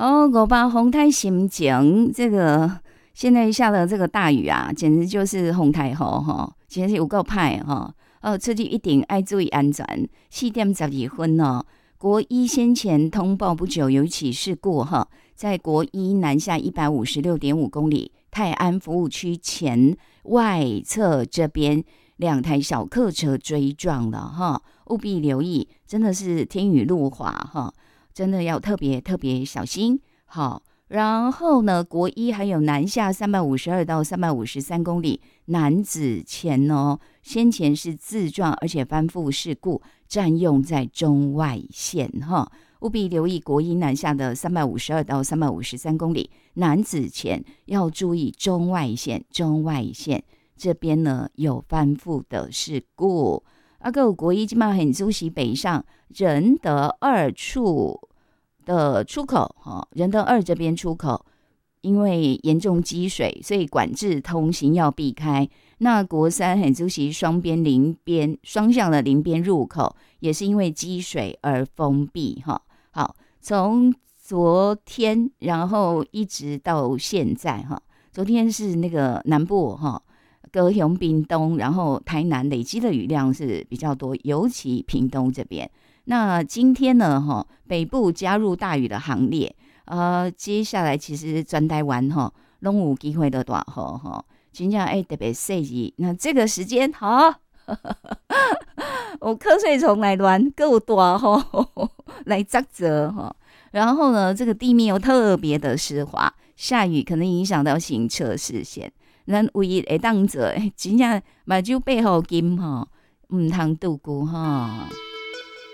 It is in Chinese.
哦，五八风台心情，这个现在下了这个大雨啊，简直就是风台雨哈，简直有够派哈。出去一定要注意安全。4:12哦，国一先前通报不久有一起事故哈，在国一南下156.5公里泰安服务区前外侧这边2台小客车追撞了哈，务必留意，真的是天雨路滑哈。真的要特别特别小心，好。然后呢，国一还有南下352到353公里，南子前哦，先前是自撞，而且翻覆事故，占用在中外线哈，务必留意国一南下的352到353公里，南子前要注意中外线，中外线这边呢有翻覆的事故。还有国一现在很主席北上仁德2处的出口，仁德2这边出口因为严重积水，所以管制通行要避开。那国三很主席双向的邻边入口也是因为积水而封闭。好，从昨天然后一直到现在，昨天是那个南部高雄、屏东，然后台南累积的雨量是比较多，尤其屏东这边。那今天呢，北部加入大雨的行列，接下来其实全台湾都有机会的大雨真的特别细致。那这个时间有瞌睡虫来乱，还有大雨来砸责然后呢，这个地面又特别的湿滑，下雨可能影响到行车视线。咱唯一会当做真正目睭背后金唔通度过